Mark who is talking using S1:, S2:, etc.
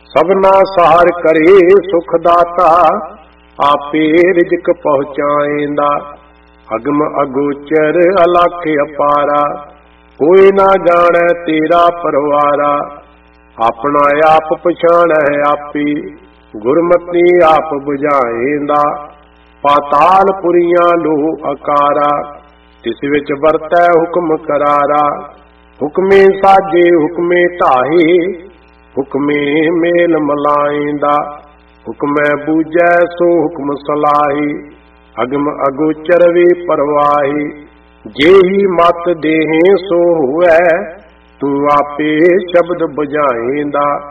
S1: सबना सहार करे सुख दाता, आपे रिजक पहुँचाएंदा। अगम अगोचर अलख अपारा, कोई ना जाने तेरा परवारा। अपना आप पछाणै आपी, गुरमति आप बुझाएंदा। पाताल पुरियां लोह अकारा, तिस विच वरतै हुक्म करारा। हुक्मे साजे हुक्मे ढाहे, हुक्मे मेल मलाएंदा। हुक्मै बूझै सो हुक्म सलाही, अगम अगोचर वे परवाही। जेही मत देहें सो होवै, तू आपे शब्द बुझाएंदा।